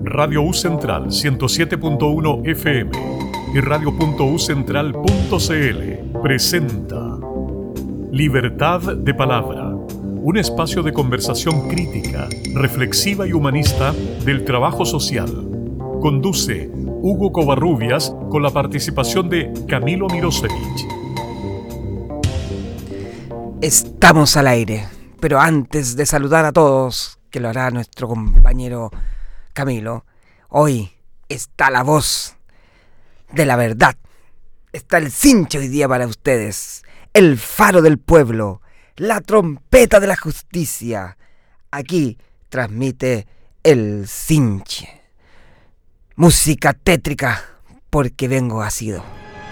Radio U Central 107.1 FM y radio.ucentral.cl presenta Libertad de Palabra, un espacio de conversación crítica, reflexiva y humanista del trabajo social. Conduce Hugo Covarrubias con la participación de Camilo Mirosevich. Estamos al aire, pero antes de saludar a todos, que lo hará nuestro compañero Camilo, hoy está la voz de la verdad. Está el cinche hoy día para ustedes, el faro del pueblo, la trompeta de la justicia. Aquí transmite el cinche. Música tétrica, porque vengo asido.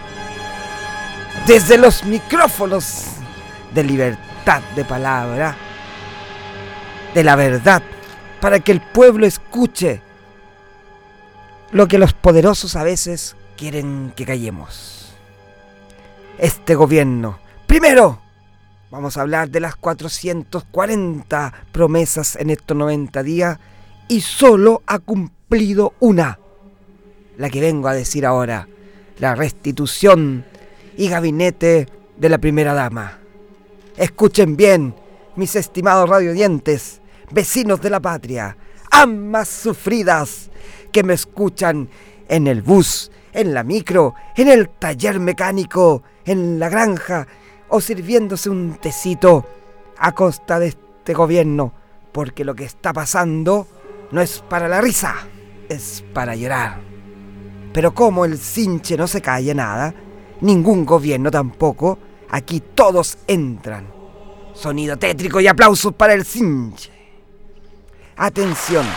Desde los micrófonos de libertad de palabra, de la verdad, para que el pueblo escuche lo que los poderosos a veces quieren que callemos. Este gobierno, primero, vamos a hablar de las 440 promesas en estos 90 días y solo ha cumplido una, la que vengo a decir ahora, la restitución y gabinete de la primera dama. Escuchen bien, mis estimados radiodientes, vecinos de la patria, almas sufridas que me escuchan en el bus, en la micro, en el taller mecánico, en la granja o sirviéndose un tecito a costa de este gobierno, porque lo que está pasando no es para la risa, es para llorar. Pero como el cinche no se calla nada, ningún gobierno tampoco, aquí todos entran. Sonido tétrico y aplausos para el cinche. Atención.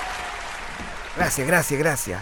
Gracias.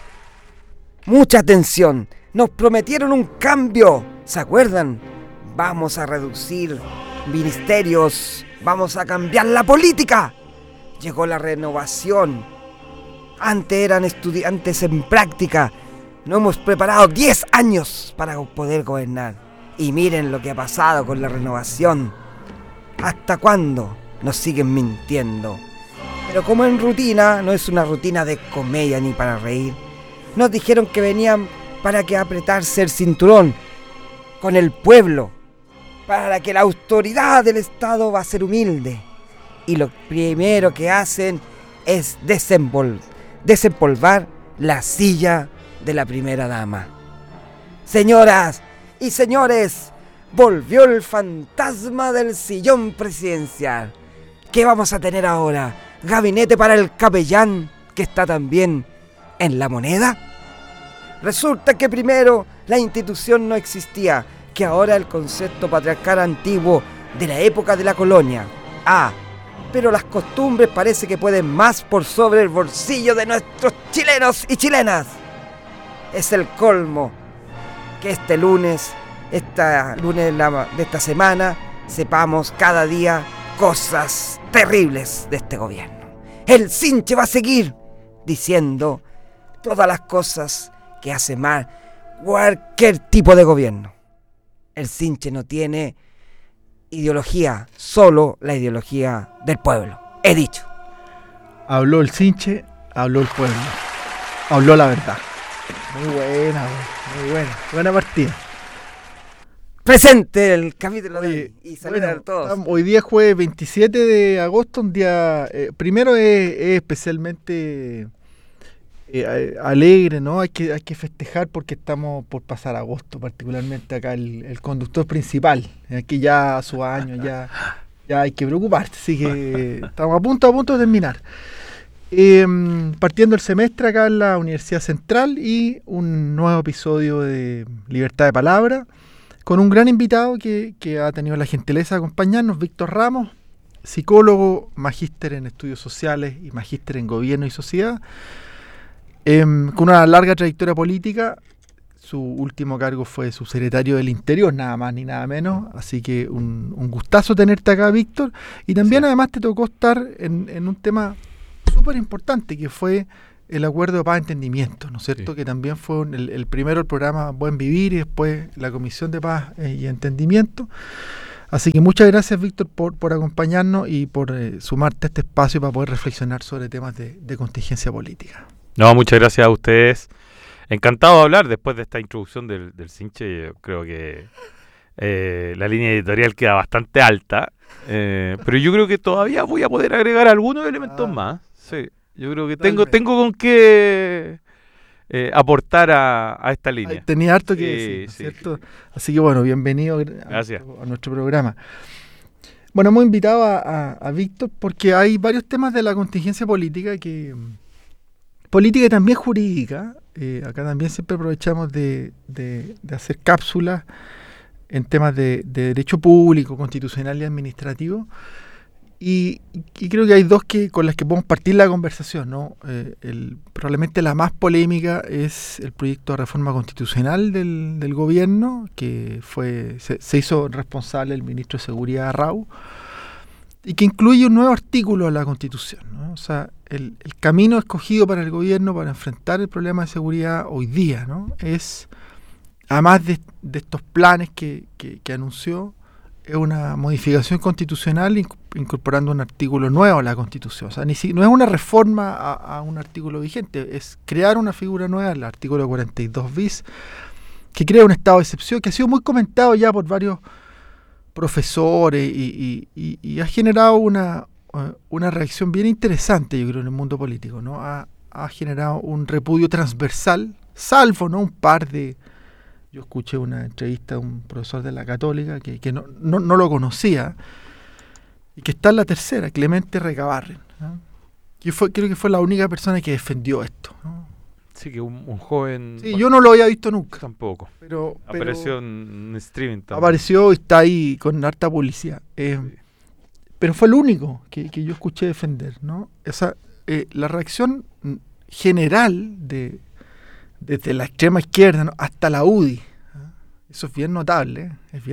Mucha atención. Nos prometieron un cambio. ¿Se acuerdan? Vamos a reducir ministerios. Vamos a cambiar la política. Llegó la renovación. Antes eran estudiantes en práctica. Nos hemos preparado 10 años para poder gobernar. Y miren lo que ha pasado con la renovación. ¿Hasta cuándo nos siguen mintiendo? Pero como en rutina, no es una rutina de comedia ni para reír, nos dijeron que venían para que apretarse el cinturón con el pueblo, para que la autoridad del Estado va a ser humilde. Y lo primero que hacen es desempolvar la silla de la primera dama. Señoras y señores, volvió el fantasma del sillón presidencial. ¿Qué vamos a tener ahora? ¿Gabinete para el capellán, que está también en la moneda? Resulta que primero la institución no existía, que ahora el concepto patriarcal antiguo de la época de la colonia. Pero las costumbres parece que pueden más por sobre el bolsillo de nuestros chilenos y chilenas. Es el colmo que este lunes de esta semana sepamos cada día cosas terribles de este gobierno. El cinche va a seguir diciendo todas las cosas que hace mal cualquier tipo de gobierno. El cinche no tiene ideología, solo la ideología del pueblo. He dicho. Habló el cinche, habló el pueblo, habló la verdad. Muy buena partida. Presente el capítulo de hoy y saludar a todos. Hoy día es jueves 27 de agosto, un día, primero es especialmente alegre, ¿no? Hay que festejar porque estamos por pasar agosto, particularmente acá el conductor principal, aquí ya a su año, ya hay que preocuparse, así que estamos a punto de terminar. Partiendo el semestre acá en la Universidad Central y un nuevo episodio de Libertad de Palabra, con un gran invitado que ha tenido la gentileza de acompañarnos, Víctor Ramos, psicólogo, magíster en estudios sociales y magíster en gobierno y sociedad, con una larga trayectoria política. Su último cargo fue subsecretario del Interior, nada más ni nada menos, así que un gustazo tenerte acá, Víctor, y también sí. Además te tocó estar en un tema súper importante que fue el acuerdo de paz y entendimiento, ¿no es cierto? Sí. Que también fue el primero el programa Buen Vivir y después la Comisión de Paz y Entendimiento. Así que muchas gracias, Víctor, por acompañarnos y por sumarte a este espacio para poder reflexionar sobre temas de contingencia política. No, muchas gracias a ustedes. Encantado de hablar después de esta introducción del Sinche. Yo creo que la línea editorial queda bastante alta, pero yo creo que todavía voy a poder agregar algunos elementos más. Sí, yo creo que tengo con qué aportar a esta línea. Tenía harto que decir, ¿cierto? Sí. Así que bueno, bienvenido a nuestro programa. Bueno, hemos invitado a Víctor porque hay varios temas de la contingencia política y también jurídica. Acá también siempre aprovechamos de hacer cápsulas en temas de derecho público, constitucional y administrativo. Y creo que hay dos con las que podemos partir la conversación, ¿no? Probablemente la más polémica es el proyecto de reforma constitucional del gobierno, que se hizo responsable el ministro de Seguridad Arrau, y que incluye un nuevo artículo a la Constitución, ¿no? O sea, el camino escogido para el gobierno para enfrentar el problema de seguridad hoy día, ¿no? Es, además de estos planes que anunció, es una modificación constitucional incorporando un artículo nuevo a la Constitución. O sea, no es una reforma a un artículo vigente, es crear una figura nueva, el artículo 42 bis, que crea un estado de excepción, que ha sido muy comentado ya por varios profesores y ha generado una reacción bien interesante, yo creo, en el mundo político, ¿no? Ha generado un repudio transversal, salvo, ¿no?, un par de... Yo escuché una entrevista de un profesor de la Católica que no lo conocía, y que está en la tercera, Clemente Recabarren, ¿no? Creo que fue la única persona que defendió esto, ¿no? Sí, que un joven... Sí, yo no lo había visto nunca. Tampoco. Pero apareció en streaming también. Apareció y está ahí con harta publicidad. Sí. Pero fue el único que yo escuché defender, ¿no? La reacción general desde la extrema izquierda, ¿no?, hasta la UDI, ¿no? Eso es bien notable.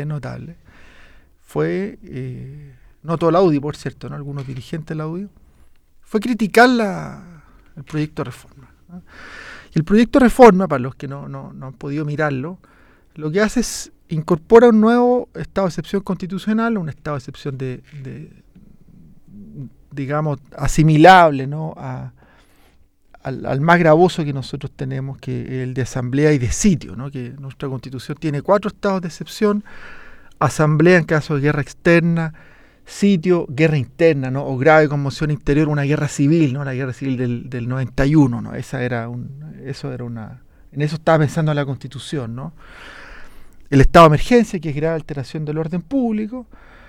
Fue, no toda la UDI, por cierto, ¿no?, algunos dirigentes de la UDI, fue criticar el proyecto de reforma, ¿no? Y el proyecto de reforma, para los que no han podido mirarlo, lo que hace es incorpora un nuevo estado de excepción constitucional, un estado de excepción digamos, asimilable, ¿no?, al más gravoso que nosotros tenemos, que es el de asamblea y de sitio, ¿no? Que nuestra Constitución tiene 4 estados de excepción: asamblea en caso de guerra externa, sitio, guerra interna, ¿no?, o grave conmoción interior, una guerra civil, ¿no?, la guerra civil del 91, ¿no? En eso estaba pensando la Constitución, ¿no? El estado de emergencia, que es grave alteración del orden público,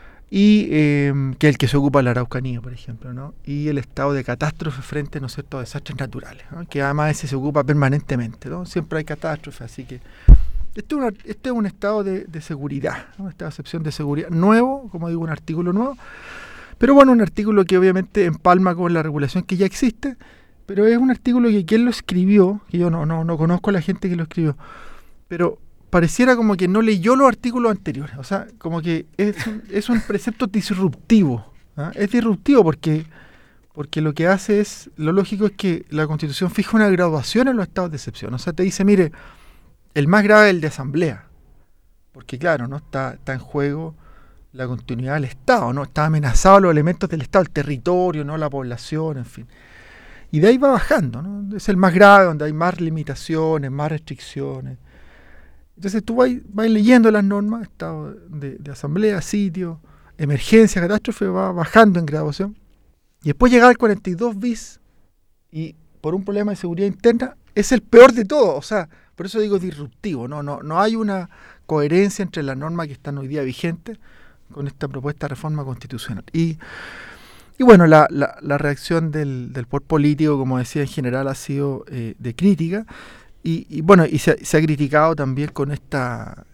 y que es el que se ocupa de la Araucanía, por ejemplo, ¿no? Y el estado de catástrofe frente, ¿no es cierto?, a desastres naturales, ¿no?, que además ese se ocupa permanentemente, ¿no? Siempre hay catástrofes, así que este es un estado de seguridad, ¿no?, un estado de excepción de seguridad nuevo, como digo, un artículo nuevo, pero bueno, un artículo que obviamente empalma con la regulación que ya existe, pero es un artículo que quien lo escribió, que yo no conozco a la gente que lo escribió, pero pareciera como que no leyó los artículos anteriores. O sea, como que es un precepto disruptivo, ¿eh? Es disruptivo porque lo que hace es, lo lógico es que la Constitución fija una graduación en los estados de excepción. O sea, te dice, mire, el más grave es el de asamblea, porque claro, no está en juego la continuidad del Estado, ¿no? Está amenazado los elementos del Estado, el territorio, ¿no?, la población, en fin. Y de ahí va bajando, ¿no? Es el más grave, donde hay más limitaciones, más restricciones. Entonces tú vas leyendo las normas, estado de asamblea, sitio, emergencia, catástrofe, va bajando en graduación. Y después llega al 42 bis, y por un problema de seguridad interna, es el peor de todo. O sea, por eso digo disruptivo, no hay una coherencia entre las normas que están hoy día vigentes con esta propuesta de reforma constitucional. Y bueno, la reacción del poder político, como decía, en general ha sido de crítica. Y bueno, y se ha criticado también con esta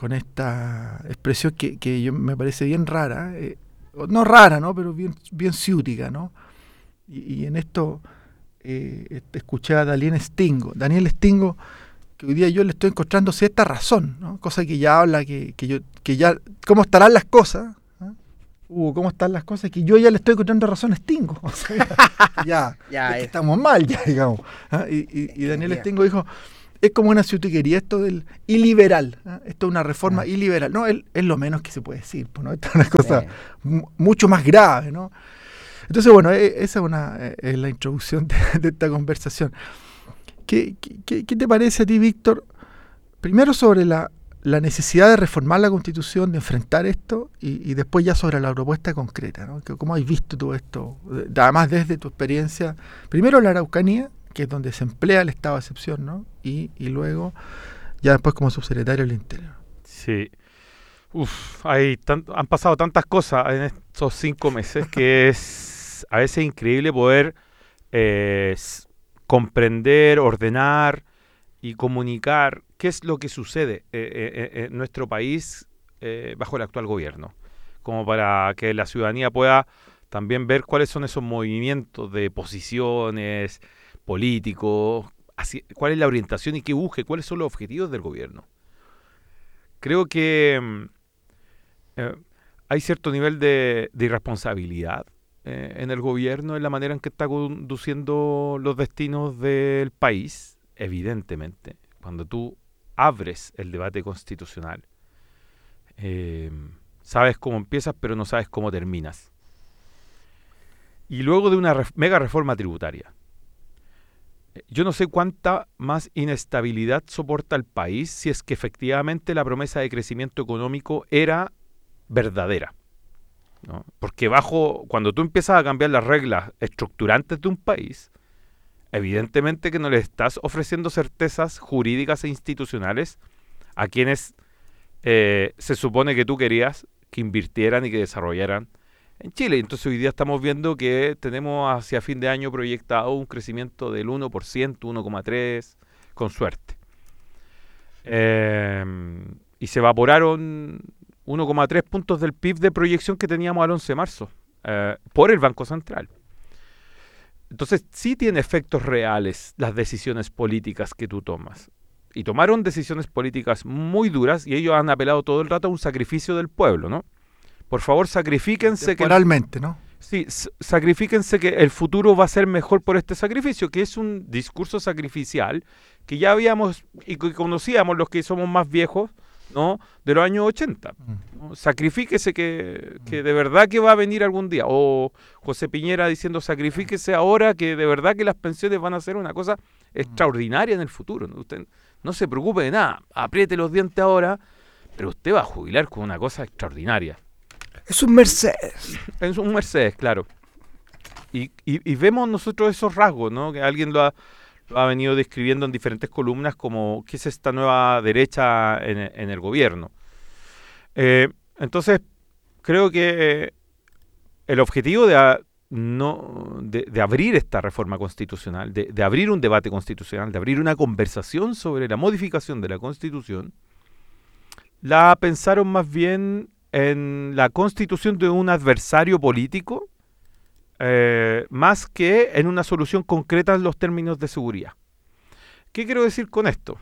expresión que yo me parece bien rara, no rara, ¿no?, pero bien ciútica, ¿no? Y en esto escuché a Daniel Stingo, que hoy día yo le estoy encontrando cierta razón, ¿no? Cosa que ya habla que ya cómo estarán las cosas, ¿no? ¿Cómo están las cosas? Que yo ya le estoy encontrando razón a Stingo. O sea, ya es que estamos mal, ya, digamos, ¿eh? Y Daniel Stingo dijo, es como una ciutiquería esto del iliberal, ¿eh? Esto es una reforma iliberal. No, es lo menos que se puede decir, pues, ¿no? Esto es una cosa mucho más grave, ¿no? Entonces, bueno, esa es la introducción de esta conversación. ¿Qué te parece a ti, Víctor? Primero sobre la necesidad de reformar la Constitución, de enfrentar esto, y después ya sobre la propuesta concreta, ¿no? ¿Cómo has visto tú esto? Además, desde tu experiencia, primero la Araucanía, que es donde se emplea el estado de excepción, ¿no? Y luego, ya después como subsecretario del Interior. Sí. Han pasado tantas cosas en estos 5 meses que es a veces increíble poder comprender, ordenar y comunicar qué es lo que sucede en nuestro país bajo el actual gobierno, como para que la ciudadanía pueda también ver cuáles son esos movimientos de posiciones políticos, cuál es la orientación y qué busque, cuáles son los objetivos del gobierno. Creo que hay cierto nivel de irresponsabilidad en el gobierno, en la manera en que está conduciendo los destinos del país, evidentemente. Cuando tú abres el debate constitucional, sabes cómo empiezas, pero no sabes cómo terminas. Y luego de una mega reforma tributaria. Yo no sé cuánta más inestabilidad soporta el país si es que efectivamente la promesa de crecimiento económico era verdadera, ¿no? Porque cuando tú empiezas a cambiar las reglas estructurantes de un país, evidentemente que no le estás ofreciendo certezas jurídicas e institucionales a quienes se supone que tú querías que invirtieran y que desarrollaran en Chile. Entonces hoy día estamos viendo que tenemos hacia fin de año proyectado un crecimiento del 1%, 1,3%, con suerte. Y se evaporaron 1,3 puntos del PIB de proyección que teníamos al 11 de marzo por el Banco Central. Entonces sí tiene efectos reales las decisiones políticas que tú tomas. Y tomaron decisiones políticas muy duras y ellos han apelado todo el rato a un sacrificio del pueblo, ¿no? Por favor, sacrifíquense. Temporalmente, ¿no? Sí, sacrifíquense que el futuro va a ser mejor por este sacrificio, que es un discurso sacrificial que ya habíamos y que conocíamos los que somos más viejos, ¿no? De los años 80. ¿No? Sacrifíquese que de verdad que va a venir algún día. O José Piñera diciendo sacrifíquese ahora que de verdad que las pensiones van a ser una cosa extraordinaria en el futuro, ¿no? Usted no se preocupe de nada, apriete los dientes ahora, pero usted va a jubilar con una cosa extraordinaria. Es un Mercedes. Es un Mercedes, claro. Y vemos nosotros esos rasgos, ¿no? Que alguien lo ha venido describiendo en diferentes columnas como qué es esta nueva derecha en el gobierno. Entonces, creo que el objetivo de abrir esta reforma constitucional, de abrir un debate constitucional, de abrir una conversación sobre la modificación de la Constitución, la pensaron más bien en la constitución de un adversario político, más que en una solución concreta en los términos de seguridad. ¿Qué quiero decir con esto?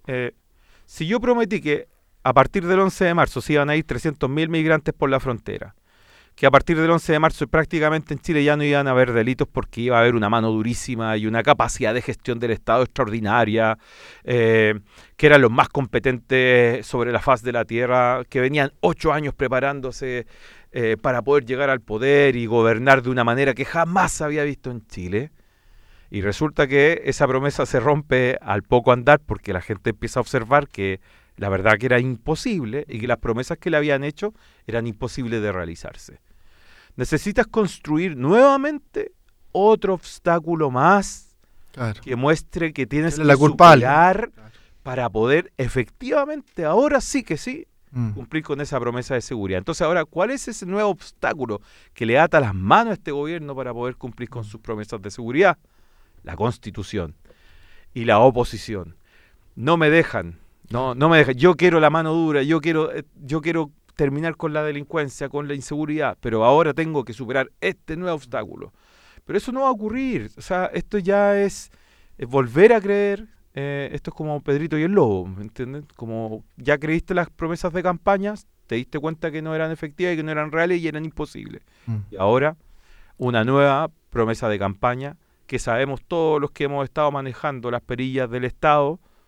Si yo prometí que a partir del 11 de marzo se iban a ir 300.000 migrantes por la frontera, que a partir del 11 de marzo prácticamente en Chile ya no iban a haber delitos porque iba a haber una mano durísima y una capacidad de gestión del Estado extraordinaria, que eran los más competentes sobre la faz de la tierra, que venían 8 años preparándose para poder llegar al poder y gobernar de una manera que jamás se había visto en Chile. Y resulta que esa promesa se rompe al poco andar porque la gente empieza a observar que la verdad que era imposible y que las promesas que le habían hecho eran imposibles de realizarse. Necesitas construir nuevamente otro obstáculo más, claro, que muestre que tienes que superar para poder efectivamente, ahora sí que sí, cumplir con esa promesa de seguridad. Entonces ahora, ¿cuál es ese nuevo obstáculo que le ata las manos a este gobierno para poder cumplir con sus promesas de seguridad? La Constitución y la oposición. No me dejan. Yo quiero la mano dura, yo quiero terminar con la delincuencia, con la inseguridad, pero ahora tengo que superar este nuevo obstáculo. Pero eso no va a ocurrir. O sea, esto ya es volver a creer. Esto es como Pedrito y el Lobo, ¿me entiendes? Como ya creíste las promesas de campañas, te diste cuenta que no eran efectivas y que no eran reales y eran imposibles. Y ahora, una nueva promesa de campaña que sabemos todos los que hemos estado manejando las perillas del Estado,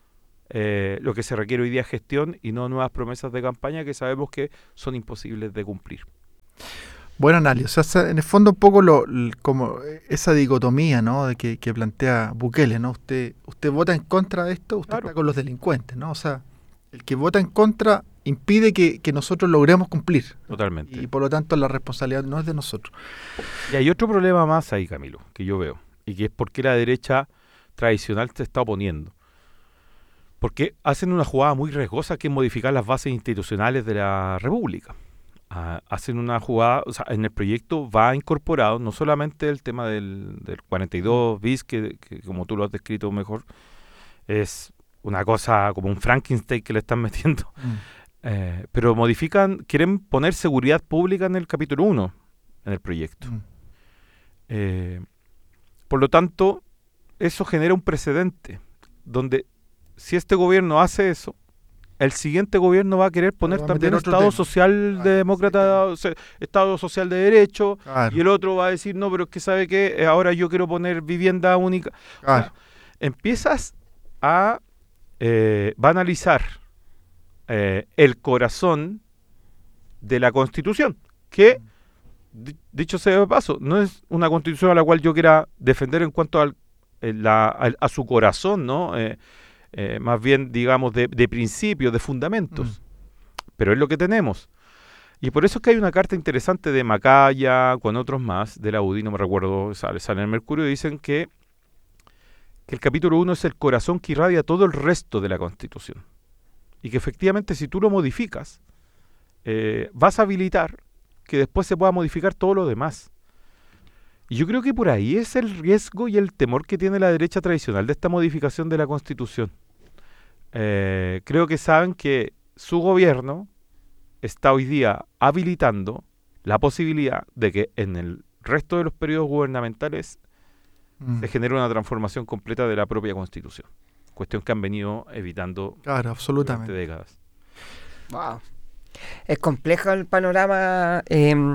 lo que se requiere hoy día es gestión y no nuevas promesas de campaña que sabemos que son imposibles de cumplir. Buen análisis. O sea, en el fondo un poco como esa dicotomía, ¿no? De que plantea Bukele, ¿no? Usted vota en contra de esto, usted Claro. está con los delincuentes, ¿no? O sea, el que vota en contra impide que nosotros logremos cumplir. Totalmente. Y por lo tanto la responsabilidad no es de nosotros. Y hay otro problema más ahí, Camilo, que yo veo, y que es por qué la derecha tradicional se está oponiendo. Porque hacen una jugada muy riesgosa que es modificar las bases institucionales de la República. Hacen una jugada, o sea, en el proyecto va incorporado no solamente el tema del 42 bis, que como tú lo has descrito mejor, es una cosa como un Frankenstein que le están metiendo, pero quieren poner seguridad pública en el capítulo 1, en el proyecto. Por lo tanto, eso genera un precedente, donde si este gobierno hace eso, el siguiente gobierno va a querer poner Va a también meter otro Estado tema. social demócrata, o sea, Estado social de derecho, Claro, y el otro va a decir, no, pero es que sabe que ahora yo quiero poner vivienda única. claro. O sea, empiezas a banalizar el corazón de la Constitución, que, dicho sea de paso, no es una Constitución a la cual yo quiera defender en cuanto a su corazón, ¿no? Más bien, digamos, de principios, de fundamentos. Pero es lo que tenemos. Y por eso es que hay una carta interesante de Macaya, con otros más, de la UDI, no me recuerdo, sale en el Mercurio, y dicen que el capítulo 1 es el corazón que irradia todo el resto de la Constitución. Y que efectivamente si tú lo modificas, vas a habilitar que después se pueda modificar todo lo demás. Y yo creo que por ahí es el riesgo y el temor que tiene la derecha tradicional de esta modificación de la Constitución. Creo que saben que su gobierno está hoy día habilitando la posibilidad de que en el resto de los periodos gubernamentales se genere una transformación completa de la propia Constitución. Cuestión que han venido evitando Claro, durante absolutamente. décadas. Wow. Es complejo el panorama.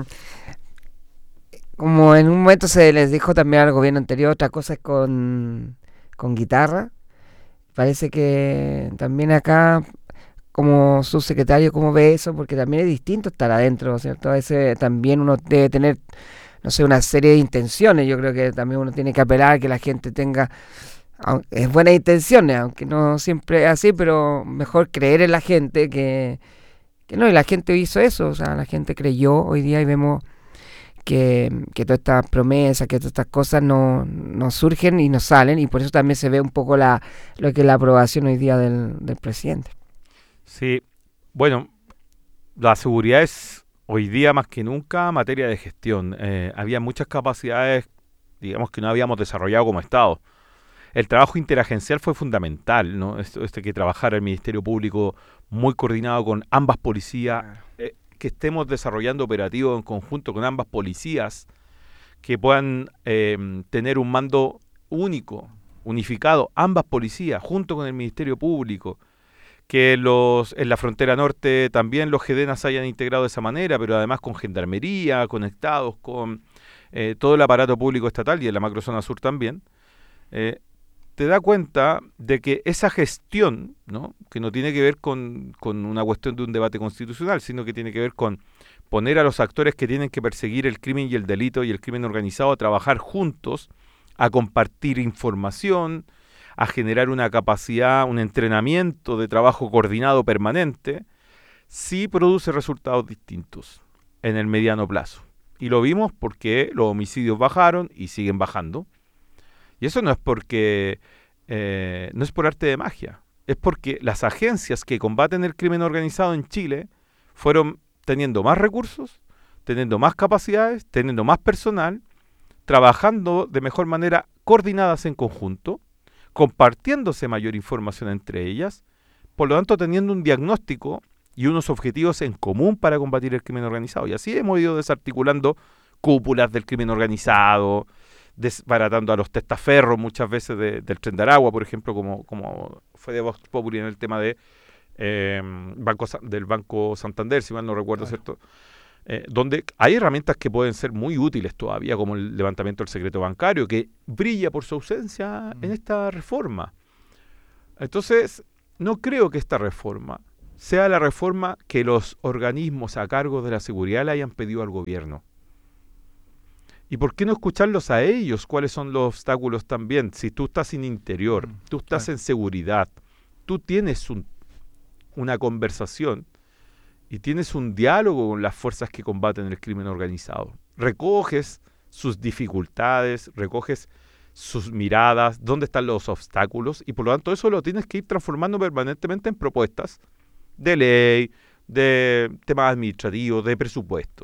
Como en un momento se les dijo también al gobierno anterior, otra cosa es con guitarra. Parece que también acá, como subsecretario, ¿cómo ve eso? Porque también es distinto estar adentro, ¿cierto? A veces también uno debe tener, no sé, una serie de intenciones. Yo creo que también uno tiene que apelar a que la gente tenga es buenas intenciones, aunque no siempre es así, pero mejor creer en la gente que no, y la gente hizo eso, o sea, la gente creyó hoy día y vemos que todas estas promesas, que todas estas cosas no surgen y no salen, y por eso también se ve un poco lo que es la aprobación hoy día del presidente. Sí, bueno, la seguridad es hoy día más que nunca materia de gestión. Había muchas capacidades, digamos, que no habíamos desarrollado como Estado. El trabajo interagencial fue fundamental, ¿no? Que trabajara el Ministerio Público muy coordinado con ambas policías, que estemos desarrollando operativos en conjunto con ambas policías, que puedan tener un mando único, unificado, ambas policías, junto con el Ministerio Público, que en la frontera norte también los GEDENA se hayan integrado de esa manera, pero además con gendarmería, conectados con todo el aparato público estatal y en la macrozona sur también. Te da cuenta de que esa gestión, ¿no? Que no tiene que ver con una cuestión de un debate constitucional, sino que tiene que ver con poner a los actores que tienen que perseguir el crimen y el delito y el crimen organizado a trabajar juntos, a compartir información, a generar una capacidad, un entrenamiento de trabajo coordinado permanente, sí produce resultados distintos en el mediano plazo. Y lo vimos porque los homicidios bajaron y siguen bajando. Y eso no es porque no es por arte de magia, es porque las agencias que combaten el crimen organizado en Chile fueron teniendo más recursos, teniendo más capacidades, teniendo más personal, trabajando de mejor manera coordinadas en conjunto, compartiéndose mayor información entre ellas, por lo tanto teniendo un diagnóstico y unos objetivos en común para combatir el crimen organizado. Y así hemos ido desarticulando cúpulas del crimen organizado, desbaratando a los testaferros muchas veces del Tren de Aragua, por ejemplo, como fue de Vox Populi en el tema de del Banco Santander, si mal no recuerdo, claro. ¿Cierto? Donde hay herramientas que pueden ser muy útiles todavía, como el levantamiento del secreto bancario, que brilla por su ausencia en esta reforma. Entonces, no creo que esta reforma sea la reforma que los organismos a cargo de la seguridad le hayan pedido al gobierno. ¿Y por qué no escucharlos a ellos? ¿Cuáles son los obstáculos también? Si tú estás en interior, tú estás en seguridad, tú tienes una conversación y tienes un diálogo con las fuerzas que combaten el crimen organizado. Recoges sus dificultades, recoges sus miradas, dónde están los obstáculos, y por lo tanto eso lo tienes que ir transformando permanentemente en propuestas de ley, de temas administrativos, de presupuesto.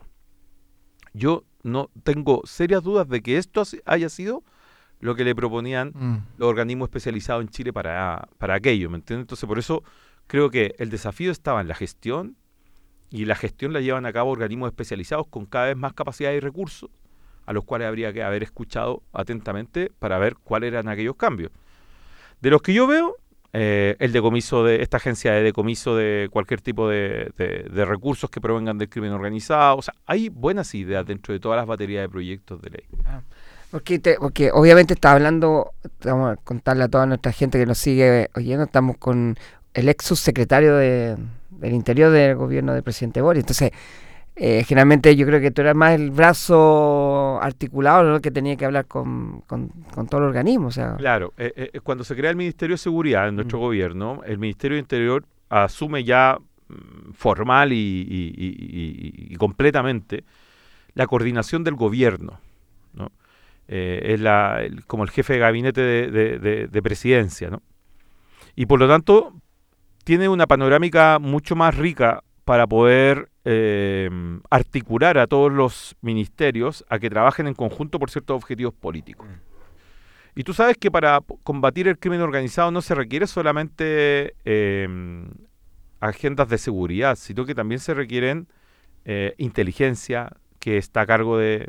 Yo no tengo serias dudas de que esto haya sido lo que le proponían los organismos especializados en Chile para aquello, ¿me entiendes? Entonces, por eso creo que el desafío estaba en la gestión, y la gestión la llevan a cabo organismos especializados con cada vez más capacidad y recursos, a los cuales habría que haber escuchado atentamente para ver cuáles eran aquellos cambios. De los que yo veo, el decomiso de esta agencia de decomiso de cualquier tipo de recursos que provengan del crimen organizado. O sea, hay buenas ideas dentro de todas las baterías de proyectos de ley. Porque obviamente está hablando, vamos a contarle a toda nuestra gente que nos sigue oyendo, estamos con el ex subsecretario del Interior del gobierno del presidente Boric. Entonces, generalmente yo creo que tú eras más el brazo articulado, ¿no?, que tenía que hablar con todo el organismo. O sea. Claro, cuando se crea el Ministerio de Seguridad en nuestro gobierno, el Ministerio de Interior asume ya formal y completamente la coordinación del gobierno, ¿no? Es como el jefe de gabinete de presidencia, ¿no? Y por lo tanto tiene una panorámica mucho más rica para poder articular a todos los ministerios a que trabajen en conjunto por ciertos objetivos políticos. Y tú sabes que para combatir el crimen organizado no se requiere solamente agendas de seguridad, sino que también se requieren inteligencia, que está a cargo de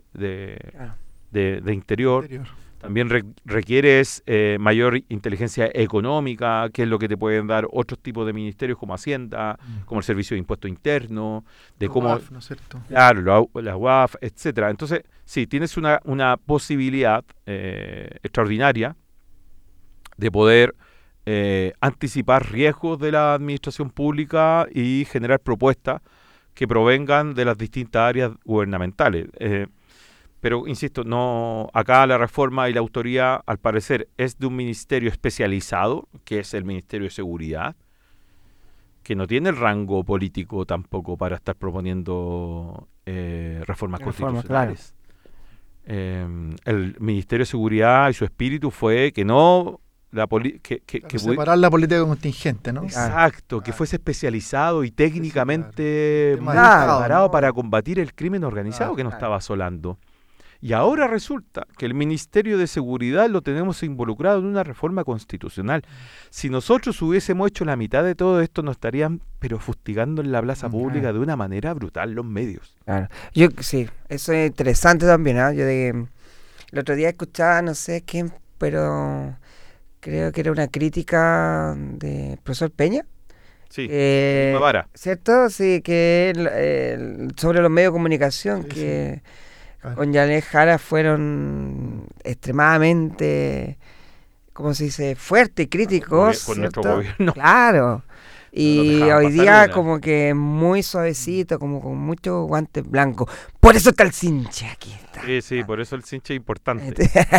Interior. También requieres mayor inteligencia económica, que es lo que te pueden dar otros tipos de ministerios como Hacienda, como el Servicio de Impuesto Interno, de cómo... UAF, ¿no es cierto? Claro, la UAF, etcétera. Entonces, sí, tienes una posibilidad extraordinaria de poder anticipar riesgos de la administración pública y generar propuestas que provengan de las distintas áreas gubernamentales. Pero, insisto, no, acá la reforma y la autoría, al parecer, es de un ministerio especializado, que es el Ministerio de Seguridad, que no tiene el rango político tampoco para estar proponiendo reformas constitucionales. Claro. El Ministerio de Seguridad y su espíritu fue que no... separar la política contingente, ¿no? Exacto, que fuese especializado y técnicamente muy preparado para combatir el crimen organizado que nos estaba asolando. Y ahora resulta que el Ministerio de Seguridad lo tenemos involucrado en una reforma constitucional. Si nosotros hubiésemos hecho la mitad de todo esto, nos estarían pero fustigando en la plaza pública de una manera brutal los medios. Claro. Sí, eso es interesante también, ¿eh? El otro día escuchaba, no sé quién, pero creo que era una crítica de profesor Peña. Sí, Mavara. ¿Cierto? Sí, que sobre los medios de comunicación, sí, que... Sí. Con Yanel Jara fueron extremadamente, ¿cómo se dice?, fuertes y críticos. Con nuestro gobierno. Claro. Y hoy día como que muy suavecito, como con muchos guantes blancos. Por eso está el cinche aquí. Sí, por eso el cinche es importante.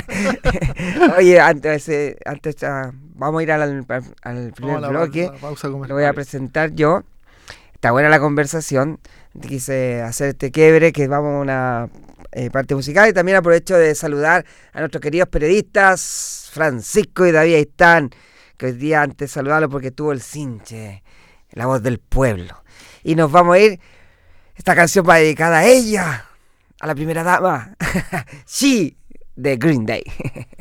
Oye, antes vamos a ir al primer bloque. Lo voy a presentar yo. Está buena la conversación. Quise hacer este quiebre, que vamos a una parte musical, y también aprovecho de saludar a nuestros queridos periodistas Francisco y David Aitán, que hoy día, antes de saludarlo porque tuvo el cinche, la voz del pueblo. Y nos vamos a ir, esta canción va dedicada a ella, a la primera dama, She, de Green Day.